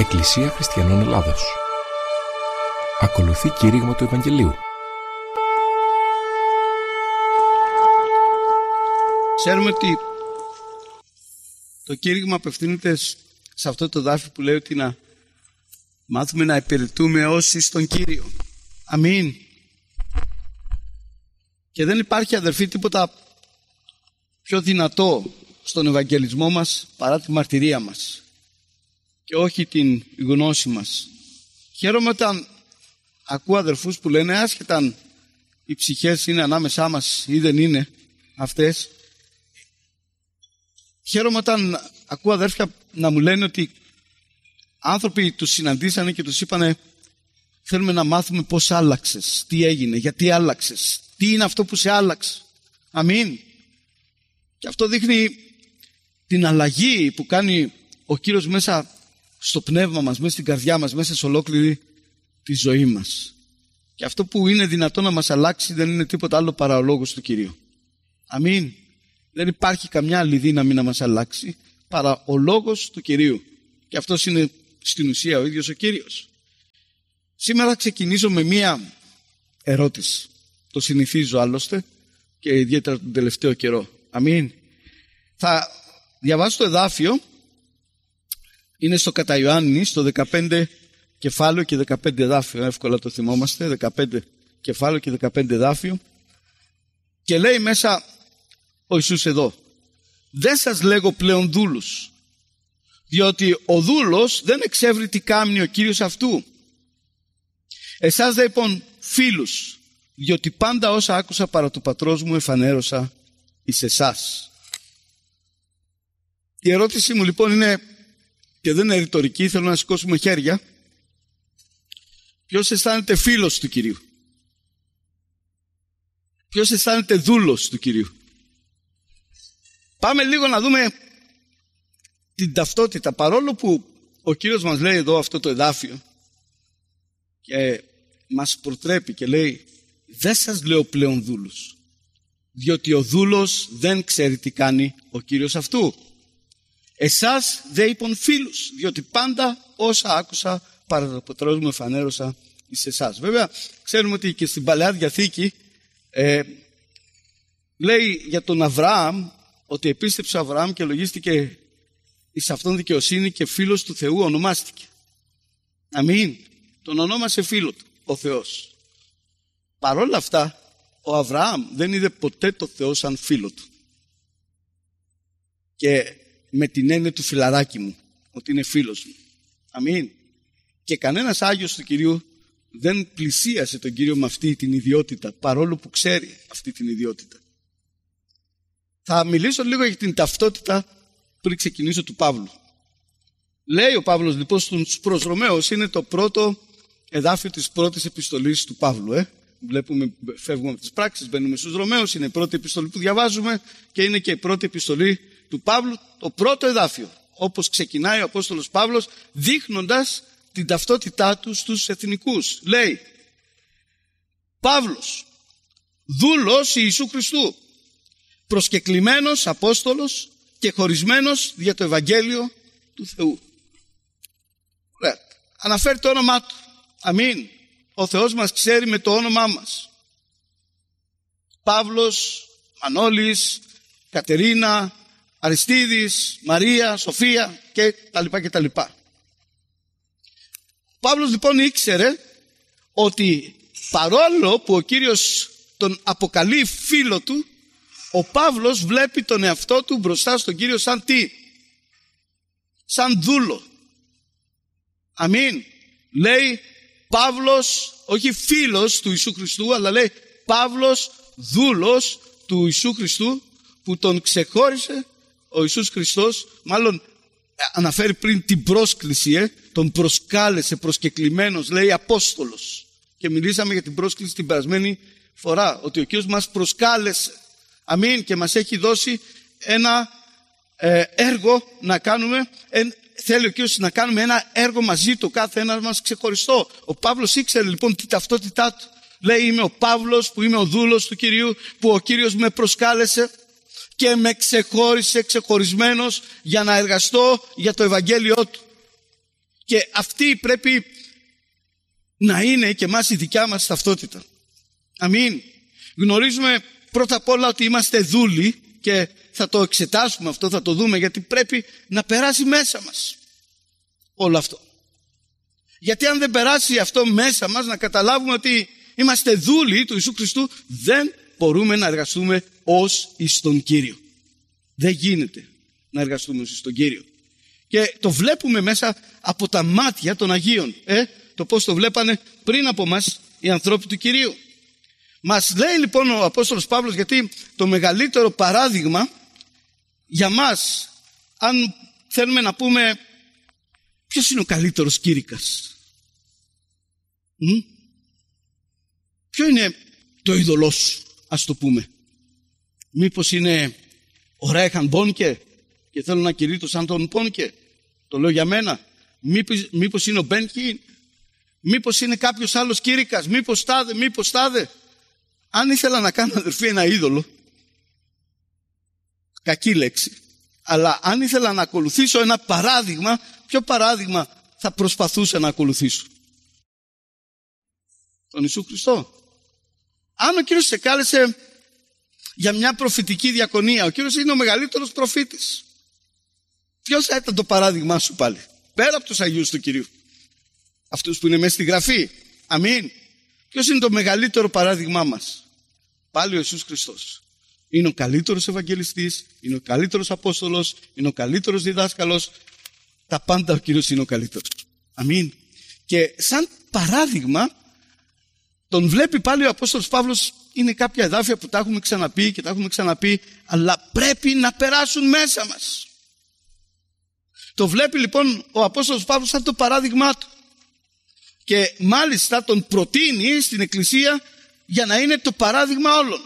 Εκκλησία Χριστιανών Ελλάδος. Ακολουθεί κήρυγμα του Ευαγγελίου. Ξέρουμε ότι το κήρυγμα απευθύνεται σε αυτό το δάφιο που λέει ότι να μάθουμε να υπηρετούμε όσοι στον Κύριο. Αμήν. Και δεν υπάρχει, αδερφοί, τίποτα πιο δυνατό στον Ευαγγελισμό μας παρά τη μαρτυρία μας και όχι την γνώση μας. Χαίρομαι όταν ακούω αδερφούς που λένε, άσχετα αν οι ψυχές είναι ανάμεσά μας ή δεν είναι αυτές, χαίρομαι όταν ακούω αδέρφια να μου λένε ότι άνθρωποι τους συναντήσανε και τους είπανε, θέλουμε να μάθουμε πώς άλλαξες, τι έγινε, γιατί άλλαξες, τι είναι αυτό που σε άλλαξε. Αμήν. Και αυτό δείχνει την αλλαγή που κάνει ο Κύριος μέσα στο πνεύμα μας, μέσα στην καρδιά μας, μέσα σε ολόκληρη τη ζωή μας. Και αυτό που είναι δυνατό να μας αλλάξει δεν είναι τίποτα άλλο παρά ο λόγος του Κυρίου. Αμήν. Δεν υπάρχει καμιά άλλη δύναμη να μας αλλάξει παρά ο λόγος του Κυρίου. Και αυτός είναι στην ουσία ο ίδιος ο Κύριος. Σήμερα ξεκινήσω με μία ερώτηση. Το συνηθίζω άλλωστε και ιδιαίτερα τον τελευταίο καιρό. Αμήν. Θα διαβάσω το εδάφιο. Είναι στο κατά Ιωάννη, στο 15 κεφάλαιο και 15 εδάφιο. Εύκολα το θυμόμαστε. 15 κεφάλαιο και 15 εδάφιο. Και λέει μέσα ο Ιησούς εδώ, δεν σας λέγω πλέον δούλους, διότι ο δούλος δεν εξεύρει τι κάμνει ο Κύριος αυτού. Εσάς δε λοιπόν φίλους, διότι πάντα όσα άκουσα παρά του πατρός μου εφανέρωσα εις εσάς. Η ερώτηση μου λοιπόν είναι, και δεν είναι ρητορική, θέλω να σηκώσουμε χέρια. Ποιος αισθάνεται φίλος του Κυρίου? Ποιος αισθάνεται δούλος του Κυρίου? Πάμε λίγο να δούμε την ταυτότητα. Παρόλο που ο Κύριος μας λέει εδώ αυτό το εδάφιο και μας προτρέπει και λέει, δεν σας λέω πλέον δούλους, διότι ο δούλος δεν ξέρει τι κάνει ο Κύριος αυτού. Εσάς δε είπων φίλους, διότι πάντα όσα άκουσα παρά το πατρός μου εφανέρωσα εις εσάς. Βέβαια ξέρουμε ότι και στην Παλαιά Διαθήκη λέει για τον Αβραάμ ότι επίστεψε ο Αβραάμ και λογίστηκε εις αυτόν δικαιοσύνη και φίλος του Θεού ονομάστηκε. Αμήν. Τον ονόμασε φίλο του ο Θεός. Παρόλα αυτά ο Αβραάμ δεν είδε ποτέ το Θεό σαν φίλο του. Και με την έννοια του φιλαράκι μου, ότι είναι φίλος μου. Αμήν. Και κανένας Άγιος του Κυρίου δεν πλησίασε τον Κύριο με αυτή την ιδιότητα, παρόλο που ξέρει αυτή την ιδιότητα. Θα μιλήσω λίγο για την ταυτότητα πριν ξεκινήσω του Παύλου. Λέει ο Παύλος λοιπόν στους προς Ρωμαίους, είναι το πρώτο εδάφιο της πρώτης επιστολής του Παύλου. Βλέπουμε, φεύγουμε από τις πράξεις, μπαίνουμε στους Ρωμαίους, είναι η πρώτη επιστολή που διαβάζουμε και είναι και η πρώτη επιστολή του Παύλου, το πρώτο εδάφιο. Όπως ξεκινάει ο Απόστολος Παύλος δείχνοντας την ταυτότητά του στους εθνικούς. Λέει, Παύλος, δούλος Ιησού Χριστού, προσκεκλημένος Απόστολος και χωρισμένος για το Ευαγγέλιο του Θεού. Ωραία. Αναφέρει το όνομά του. Αμήν. Ο Θεός μας ξέρει με το όνομά μας. Παύλος, Μανώλης, Κατερίνα, Αριστίδης, Μαρία, Σοφία και τα λοιπά. Ο Παύλος λοιπόν ήξερε ότι παρόλο που ο Κύριος τον αποκαλεί φίλο του, ο Παύλος βλέπει τον εαυτό του μπροστά στον Κύριο σαν τι? Σαν δούλο. Αμήν. Λέει Παύλος, όχι φίλος του Ιησού Χριστού, αλλά λέει Παύλος δούλος του Ιησού Χριστού, που τον ξεχώρισε ο Ιησούς Χριστός, μάλλον αναφέρει πριν την πρόσκληση, τον προσκάλεσε προσκεκλημένος, λέει Απόστολος. Και μιλήσαμε για την πρόσκληση την περασμένη φορά, ότι ο Κύριος μας προσκάλεσε. Αμήν. Και μας έχει δώσει ένα έργο να κάνουμε. Θέλει ο Κύριος να κάνουμε ένα έργο μαζί του, κάθε ένας μας ξεχωριστό. Ο Παύλος ήξερε λοιπόν την ταυτότητά του. Λέει, είμαι ο Παύλος που είμαι ο δούλος του Κυρίου, που ο Κύριος με προσκάλεσε και με ξεχώρισε ξεχωρισμένος για να εργαστώ για το Ευαγγέλιό του. Και αυτή πρέπει να είναι και εμάς η δικιά μας ταυτότητα. Αμήν. Γνωρίζουμε πρώτα απ' όλα ότι είμαστε δούλοι και θα το εξετάσουμε αυτό, θα το δούμε, γιατί πρέπει να περάσει μέσα μας όλο αυτό. Γιατί αν δεν περάσει αυτό μέσα μας, να καταλάβουμε ότι είμαστε δούλοι του Ιησού Χριστού, δεν μπορούμε να εργαστούμε ως εις τον Κύριο. Δεν γίνεται να εργαστούμε ως εις τον Κύριο. Και το βλέπουμε μέσα από τα μάτια των Αγίων. Το πώς το βλέπανε πριν από μας οι ανθρώποι του Κυρίου. Μας λέει λοιπόν ο Απόστολος Παύλος, γιατί το μεγαλύτερο παράδειγμα για μας, αν θέλουμε να πούμε ποιος είναι ο καλύτερος κήρυκας, ποιο είναι το είδωλό σου, ας το πούμε. Μήπως είναι ο Ρέχαν Μπόνκε και θέλω να κηρύττω σαν τον Μπόνκε, το λέω για μένα. Μήπως είναι ο Μπένκιν, μήπως είναι κάποιος άλλος κήρυκας, μήπως τάδε. Αν ήθελα να κάνω, αδερφοί, ένα είδωλο, κακή λέξη, αλλά αν ήθελα να ακολουθήσω ένα παράδειγμα, ποιο παράδειγμα θα προσπαθούσα να ακολουθήσω? Τον Ιησού Χριστό. Αν ο Κύριος σε κάλεσε για μια προφητική διακονία, ο Κύριος είναι ο μεγαλύτερος προφήτης, ποιος θα ήταν το παράδειγμά σου πάλι, πέρα από τους Αγίους του Κυρίου, αυτούς που είναι μέσα στη Γραφή? Αμήν. Ποιος είναι το μεγαλύτερο παράδειγμά μας? Πάλι ο Ιησούς Χριστός. Είναι ο καλύτερος Ευαγγελιστής, είναι ο καλύτερος Απόστολος, είναι ο καλύτερος διδάσκαλος. Τα πάντα ο Κύριος είναι ο καλύτερος. Αμήν. Και σαν παράδειγμα τον βλέπει πάλι ο Απόστολος Παύλος. Είναι κάποια εδάφια που τα έχουμε ξαναπεί και τα έχουμε ξαναπεί, αλλά πρέπει να περάσουν μέσα μας. Το βλέπει λοιπόν ο Απόστολος Παύλος σαν το παράδειγμά του. Και μάλιστα τον προτείνει στην Εκκλησία για να είναι το παράδειγμα όλων.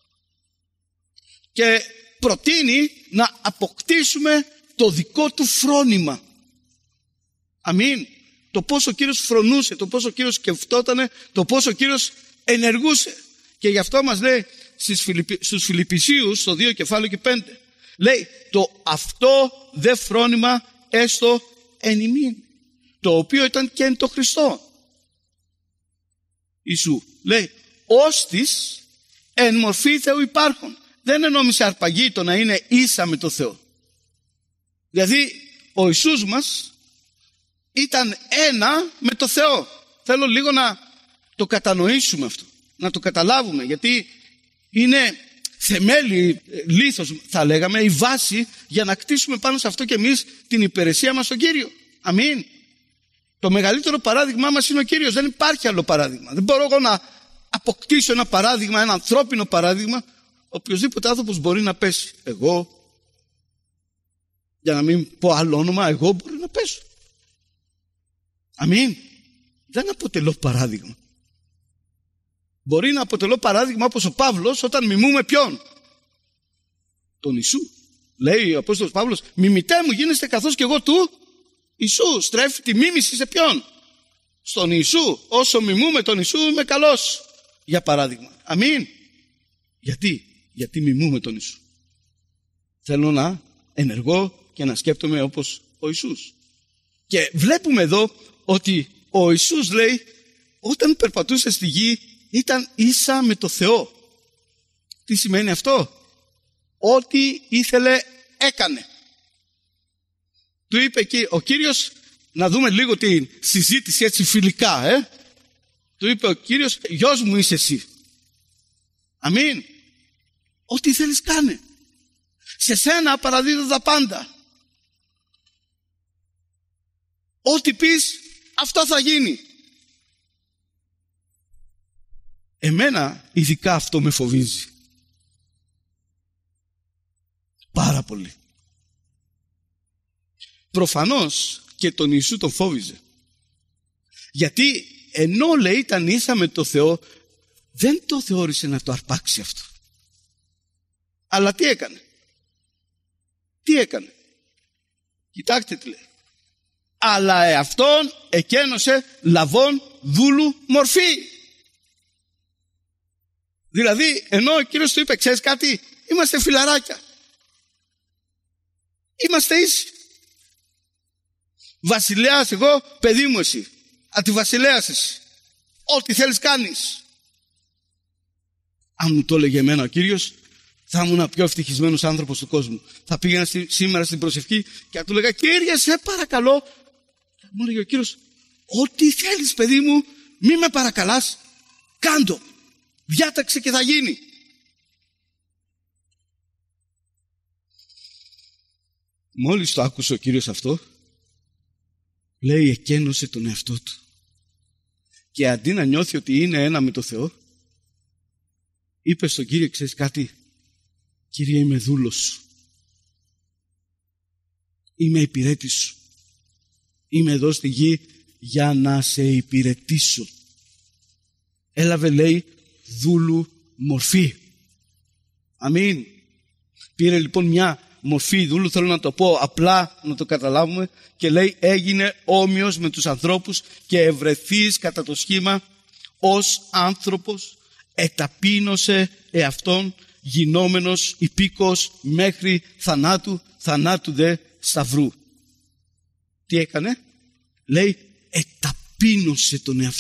Και προτείνει να αποκτήσουμε το δικό του φρόνημα. Αμήν. Το πώς ο Κύριος φρονούσε, το πώς ο Κύριος σκεφτότανε, το πώς ο Κύριος ενεργούσε. Και γι' αυτό μας λέει στους Φιλιππισίους, στο 2 κεφάλαιο και 5, λέει το αυτό δε φρόνημα έστω εν ημίν, το οποίο ήταν και εν το Χριστό Ιησού. Λέει ώστις εν μορφή Θεού υπάρχον. Δεν ενόμισε αρπαγή το να είναι ίσα με το Θεό. Δηλαδή ο Ιησούς μας ήταν ένα με το Θεό. Θέλω λίγο να το κατανοήσουμε αυτό, να το καταλάβουμε, γιατί είναι θεμέλι, λίθος θα λέγαμε, η βάση για να κτίσουμε πάνω σε αυτό και εμείς την υπηρεσία μας στον Κύριο. Αμήν. Το μεγαλύτερο παράδειγμά μας είναι ο Κύριος. Δεν υπάρχει άλλο παράδειγμα. Δεν μπορώ εγώ να αποκτήσω ένα παράδειγμα, ένα ανθρώπινο παράδειγμα. Οποιοσδήποτε άνθρωπος μπορεί να πέσει. Εγώ, για να μην πω άλλο όνομα, εγώ μπορεί να πέσω. Αμήν. Δεν αποτελώ παράδειγμα. Μπορεί να αποτελώ παράδειγμα όπως ο Παύλος όταν μιμούμε ποιον? Τον Ιησού. Λέει ο Απόστολος Παύλος, μιμητέ μου γίνεστε καθώς και εγώ του Ιησού. Στρέφει τη μίμηση σε ποιον? Στον Ιησού. Όσο μιμούμε τον Ιησού είμαι καλός, για παράδειγμα. Αμήν. Γιατί μιμούμε τον Ιησού. Θέλω να ενεργώ και να σκέπτομαι όπως ο Ιησούς. Και βλέπουμε εδώ ότι ο Ιησούς, λέει, όταν περπατούσε στη γη ήταν ίσα με το Θεό. Τι σημαίνει αυτό? Ό,τι ήθελε έκανε. Του είπε εκεί ο Κύριος, να δούμε λίγο την συζήτηση έτσι φιλικά, Του είπε ο Κύριος, γιος μου είσαι εσύ. Αμήν. Ό,τι θέλεις κάνε. Σε σένα παραδίδω τα πάντα. Ό,τι πεις, αυτό θα γίνει. Εμένα ειδικά αυτό με φοβίζει. Πάρα πολύ. Προφανώς και τον Ιησού τον φόβιζε. Γιατί ενώ, λέει, ήταν ίσα με το Θεό, δεν το θεώρησε να το αρπάξει αυτό. Αλλά τι έκανε? Κοιτάξτε τι λέει. Αλλά εαυτόν εκένωσε λαβών δούλου μορφή. Δηλαδή ενώ ο Κύριος του είπε, ξέρεις κάτι, είμαστε φιλαράκια, είμαστε ίσοι. Βασιλέας εγώ, παιδί μου εσύ. Αντιβασιλέας εσύ. Ό,τι θέλεις κάνεις. Αν μου το έλεγε εμένα ο Κύριος, θα ήμουν ο πιο ευτυχισμένος άνθρωπος του κόσμου. Θα πήγαινα σήμερα στην προσευχή και θα του έλεγα, Κύριε, σε παρακαλώ. Και μου έλεγε ο Κύριος, ό,τι θέλεις παιδί μου, μη με παρακαλάς, κάντο. Διάταξε και θα γίνει. Μόλις το άκουσε ο Κύριος αυτό, λέει, εκένωσε τον εαυτό του. Και αντί να νιώθει ότι είναι ένα με το Θεό, είπε στον Κύριο, ξέρεις κάτι, Κύριε, είμαι δούλος σου. Είμαι υπηρέτης σου. Είμαι εδώ στη γη για να σε υπηρετήσω. Έλαβε, λέει, δούλου μορφή. Αμήν. Πήρε λοιπόν μια μορφή δούλου, θέλω να το πω απλά να το καταλάβουμε, και λέει, έγινε όμοιος με τους ανθρώπους και ευρεθείς κατά το σχήμα ως άνθρωπος, εταπείνωσε εαυτόν, γινόμενος υπήκος μέχρι θανάτου, θανάτου δε σταυρού. Τι έκανε? Λέει, εταπείνωσε τον εαυτό.